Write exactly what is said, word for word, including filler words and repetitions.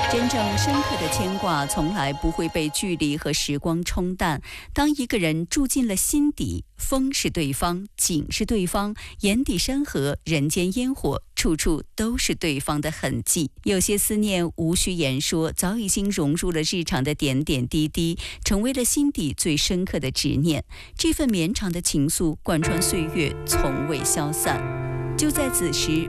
真正深刻的牵挂从来不会被距离和时光冲淡。当一个人住进了心底，风是对方，景是对方，眼底山河，人间烟火，处处都是对方的痕迹。有些思念无需言说，早已经融入了日常的点点滴滴，成为了心底最深刻的执念。这份绵长的情愫贯穿岁月，从未消散。就在此时，